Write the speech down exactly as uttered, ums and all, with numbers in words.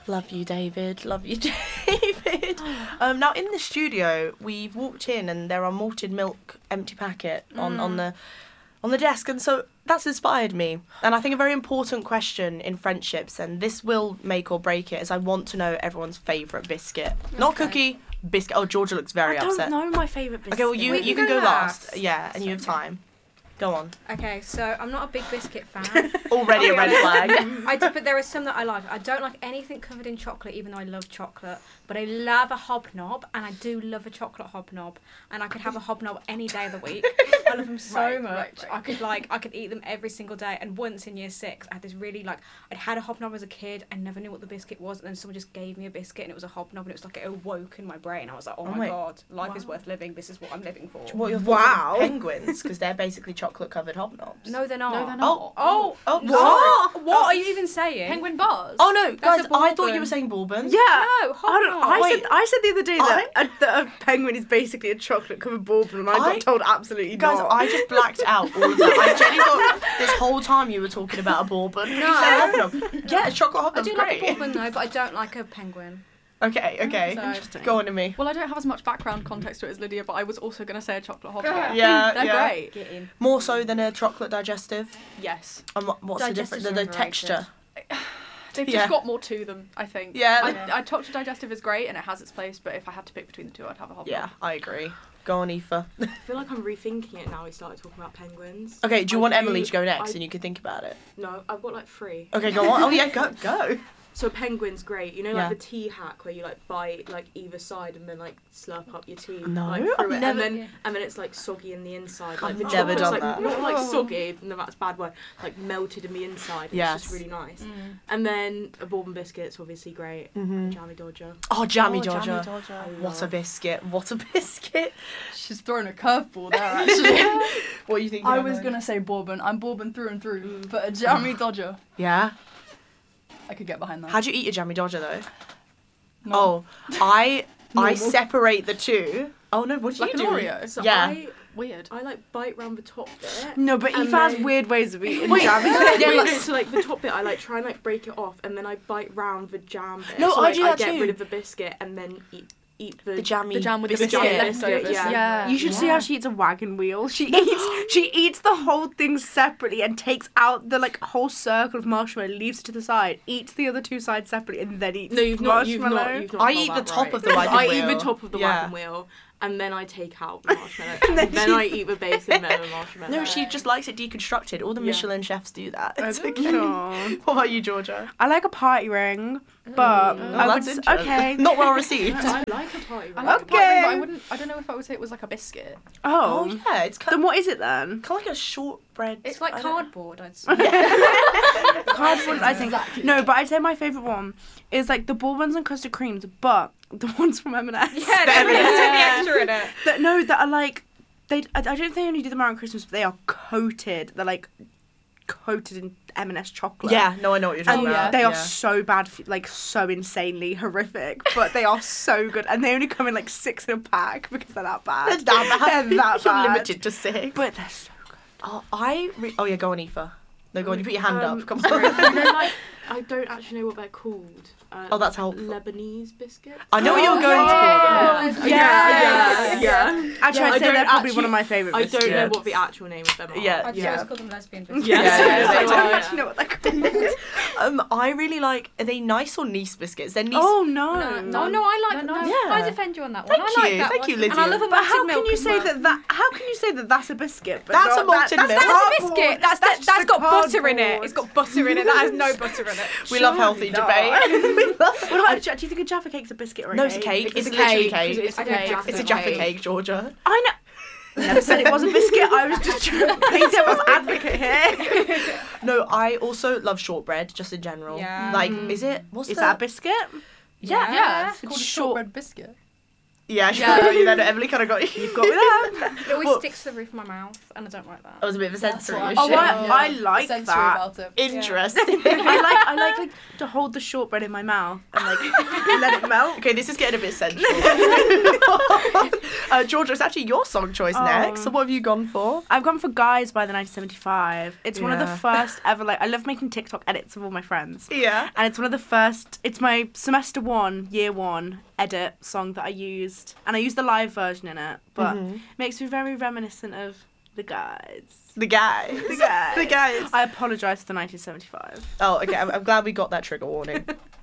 Love you, David. Love you, David. um, now, in the studio, we've walked in and there are malted milk empty packet on, mm. on the on the desk. And so that's inspired me. And I think a very important question in friendships, and this will make or break it, is I want to know everyone's favourite biscuit. Okay. Not cookie, biscuit. Oh, Georgia looks very I don't upset. know my favourite biscuit. Okay, well, you, you can go last. last. Yeah, and you have time. Go on. Okay, so I'm not a big biscuit fan. Already a red flag. I do, but there are some that I like. I don't like anything covered in chocolate, even though I love chocolate. But I love a hobnob, and I do love a chocolate hobnob. And I could have a hobnob any day of the week. I love them so right, much. Right, right. I could like, I could eat them every single day. And once in year six, I had this really like, I'd had a hobnob as a kid. I never knew what the biscuit was, and then someone just gave me a biscuit, and it was a hobnob, and it was like it awoke in my brain. I was like, oh, oh my, my god, life wow. is worth living. This is what I'm living for. What your wow. penguins? Because they're basically chocolate covered hobnobs. No, they're not. No, they're not. Oh, oh, oh what? What oh. are you even saying? Penguin bars. Oh no, guys, I thought you were saying bourbon. Yeah. No, hobnob. I, don't, I Wait. said I said the other day that, I? a, that a penguin is basically a chocolate covered bourbon, and I, I got told absolutely guys, not. I just blacked out all of that. I genuinely thought this whole time you were talking about a bourbon. No. You said hobnob. Yeah, chocolate hobnob. I do great. like a bourbon though, but I don't like a penguin. Okay, okay. So, Interesting. Go on to me. Well, I don't have as much background context to it as Lydia, but I was also going to say a chocolate hobnob. Yeah, They're yeah. great. Get in. More so than a chocolate digestive. Yes. And what, what's Digestives the difference? The, are the overrated. texture. They've Yeah. just got more to them, I think. Yeah. I, Yeah. I chocolate digestive is great and it has its place, but if I had to pick between the two, I'd have a hobnob. Yeah, I agree. Go on, Aoife. I feel like I'm rethinking it now we started talking about penguins. Okay, do you I want do- Emily to go next I- and you can think about it? No, I've got like three. Okay, go on. Oh yeah, go, go. So penguin's great. You know, like Yeah. the tea hack where you like bite like either side and then like slurp up your tea. No, like, I've through it, never- and then and then it's like soggy in the inside. Like I've the never chocolate's, done like, that. Not like soggy, no, that's a bad word. Like melted in the inside. And Yes. It's just really nice. Mm. And then a bourbon biscuit's obviously great. Mhm. Jammy Dodger. Oh, Jammy Oh, Dodger. Jammy Dodger. What a biscuit. What a biscuit. She's throwing a curveball there, actually. What are you thinking? I was Emily? going to say bourbon. I'm bourbon through and through, but a Jammy Dodger, Yeah? I could get behind that. How do you eat a Jammy Dodger though? No. Oh, I I Normal. separate the two. Oh no, what do Like you an do? Oreo? So Yeah. I Weird. I like bite round the top bit. no, but And Aoife has then- weird ways of eating Wait. jammy. Yeah, like, so like the top bit, I like try and like break it off, and then I bite round the jam bit. No, so, I like, do that I get too. rid of the biscuit and then eat eat the, The jammy. The jam with the biscuit. biscuit Yeah. leftovers. Yeah. Yeah. You should see how she eats a wagon wheel. She eats she eats the whole thing separately and takes out the like whole circle of marshmallow, leaves it to the side, eats the other two sides separately, and then eats No, you've not. You've marshmallow. not. You've not I got eat that the top right. of the wagon I wheel. eat the top of the Yeah. wagon wheel, and then I take out the marshmallow, and then then, she- I eat the base and then the marshmallow. No, she just likes it deconstructed. All the Yeah. Michelin chefs do that. It's Okay. okay. What about you, Georgia? I like a party ring, but Oh, I would that's s- interesting. okay. Not well received. I like a party I ring. like a pie ring, but I Okay. wouldn't. I don't know if I would say it was like a biscuit. Oh, Oh yeah, it's kind then of, what is it then? kind of like a shortbread. It's like I don't- cardboard, I'd say. Cardboard, I think. Exactly. No, but I'd say my favourite one is like the bourbons and custard creams, but the ones from M and S. Yeah, there's really extra in it. That no, that are like they. I, I don't think they only do them around Christmas, but they are coated. They're like coated in M and S chocolate. Yeah, no, I know what you're talking And about. they are yeah. so bad, for, like so insanely horrific, but they are so good, and they only come in like six in a pack because they're that bad. They're that bad. They're that You're bad. limited to six. But they're so good. Oh, I. Re- oh yeah, go on, Aoife. No, go on. You put your hand Um, up. Come sorry, on. you know, like, I don't actually know what they're called. Uh, Oh, that's helpful. Lebanese biscuits. I know what you're Oh, going yeah. to call them. Yeah, Yeah. yeah, yeah. Actually, Yeah, I'd I say don't they're probably actually- one of my favourite I biscuits. don't know what the actual name of them are. Yeah. I'd Yeah. just call them lesbian biscuits. Yeah, Yeah, yeah, I yeah. don't yeah. actually know what they're called. Um, I really like. Are they nice or Nice biscuits? They're Nice. Oh no. No, no, no, I like No, that. no. No, I Yeah. defend you on that one. Thank I like you, that thank one. you, And I Lydia. love a But malted how milk can you as say well. that that? How can you say that that's a biscuit? But That's not, a malted that, milk. That's, That's a cardboard. biscuit. That's that, just that's the got butter in it. cardboard. It's got butter in it. That has no butter in it. We love healthy debate. What about? Do you think a Jaffa cake's a biscuit or a No, cake? it's a cake. It's, It's a literally cake. cake. It's a I don't cake. Jaffa It's a cake. Jaffa cake, Georgia. I know. Never said it was a biscuit. I was just trying to play devil's advocate here. No, I also love shortbread, just in general. Yeah. Like, is it? What's Is the? that a biscuit? Yeah. Yeah, it's called a Short- shortbread biscuit. Yeah, she Yeah. got you then. Emily kind of got you. You've got me there. It always Well- sticks to the roof of my mouth, and I don't like that. That was a bit of a That's sensory what issue. Oh, I, I Yeah. like Sensory that. about it. Interesting. I like I like like the hold the shortbread in my mouth and like let it melt. Okay, this is getting a bit sensual. uh, Georgia, it's actually your song choice Oh. next. So what have you gone for? I've gone for Guys by the nineteen seventy-five. It's one of the Yeah. first ever, like, I love making TikTok edits of all my friends. Yeah. And it's one of the first, it's my semester one, year one edit song that I used. And I used the live version in it, but Mhm. it makes me very reminiscent of the Guys. The guys. The Guys. The guys. I apologise for the nineteen seventy-five. Oh, okay. I'm, I'm glad we got that trigger warning.